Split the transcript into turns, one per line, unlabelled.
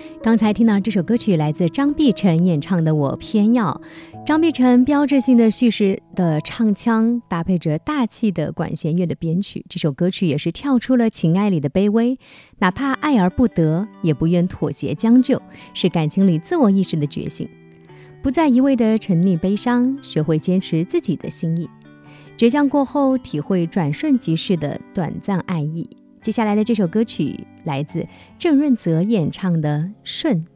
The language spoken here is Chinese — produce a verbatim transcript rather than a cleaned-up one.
刚才听到这首歌曲来自张碧晨演唱的《我偏要》。张碧晨标志性的叙事的唱腔搭配着大气的管弦乐的编曲，这首歌曲也是跳出了情爱里的卑微，哪怕爱而不得也不愿妥协将就，是感情里自我意识的觉醒，不再一味的沉溺悲伤，学会坚持自己的心意，倔强过后体会转瞬即逝的短暂爱意。接下来的这首歌曲来自郑润泽演唱的《顺》。